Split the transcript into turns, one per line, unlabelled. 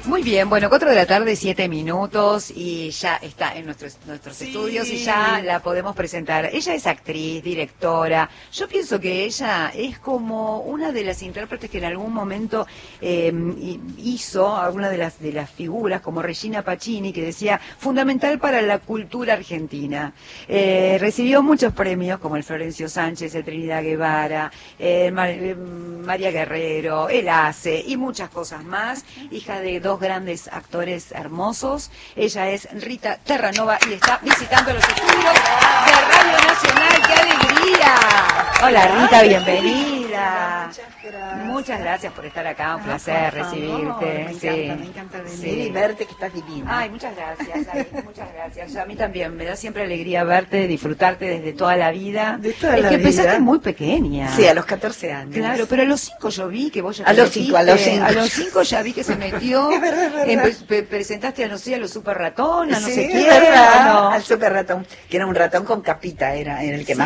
Muy bien, bueno, 4 de la tarde, 7 minutos y ya está en nuestros estudios y ya la podemos presentar. Ella es actriz, directora. Yo pienso que ella es como una de las intérpretes que en algún momento hizo alguna de las figuras, como Regina Pacini, que decía fundamental para la cultura argentina. Recibió muchos premios como el Florencio Sánchez, el Trinidad Guevara, María Guerrero, el ACE y muchas cosas más. Hija de dos grandes actores hermosos. Ella es Rita Terranova y está visitando los estudios de Radio Nacional. ¡Qué alegría! Hola Rita, bienvenida.
Muchas gracias.
Muchas gracias por estar acá, un placer recibirte.
Me encanta venir y verte, que estás divina.
Ay, muchas gracias, muchas gracias. A mí también me da siempre alegría verte, disfrutarte desde toda la vida.
De toda
es
la
que
vida.
Empezaste muy pequeña.
Sí, a los 14 años.
Claro, pero a los 5 yo vi que vos ya
A los 5.
A los 5 ya vi que se metió.
Es verdad.
Presentaste a, no sé, a los Super Ratón, a no
Sí,
sé
es
quién.
verdad.
¿O no?
Al Super Ratón, que era un ratón con capita, era el que más